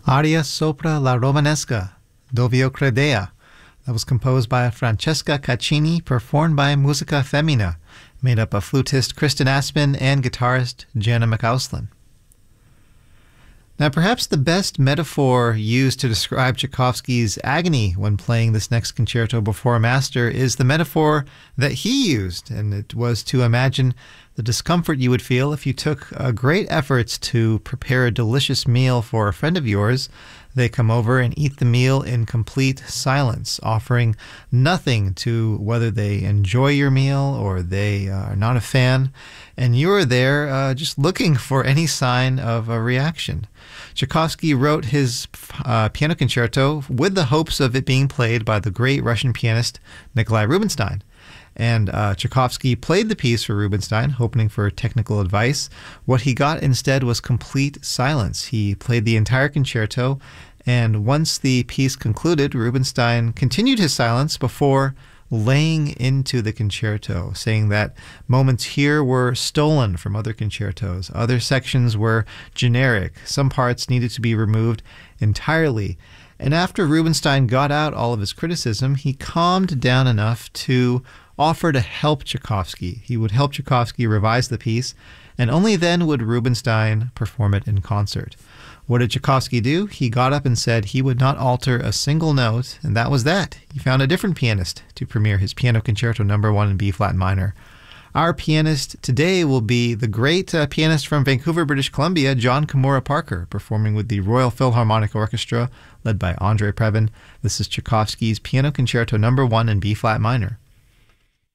Aria sopra la Romanesca, Dov'io credea. That was composed by Francesca Caccini, performed by Musica Femmina, made up of flutist Kristen Aspen and guitarist Jana McAuslin. Now, perhaps the best metaphor used to describe Tchaikovsky's agony when playing this next concerto before a master is the metaphor that he used, and it was to imagine the discomfort you would feel if you took great efforts to prepare a delicious meal for a friend of yours. They come over and eat the meal in complete silence, offering nothing to whether they enjoy your meal or they are not a fan, and you're there just looking for any sign of a reaction. Tchaikovsky wrote his piano concerto with the hopes of it being played by the great Russian pianist Nikolai Rubinstein. And Tchaikovsky played the piece for Rubinstein, hoping for technical advice. What he got instead was complete silence. He played the entire concerto, and once the piece concluded, Rubinstein continued his silence before laying into the concerto, saying that moments here were stolen from other concertos. Other sections were generic. Some parts needed to be removed entirely. And after Rubinstein got out all of his criticism, he calmed down enough to offer to help Tchaikovsky. He would help Tchaikovsky revise the piece, and only then would Rubinstein perform it in concert. What did Tchaikovsky do? He got up and said he would not alter a single note, and that was that. He found a different pianist to premiere his Piano Concerto No. 1 in B-flat minor. Our pianist today will be the great pianist from Vancouver, British Columbia, John Kimura Parker, performing with the Royal Philharmonic Orchestra, led by Andre Previn. This is Tchaikovsky's Piano Concerto No. 1 in B-flat minor.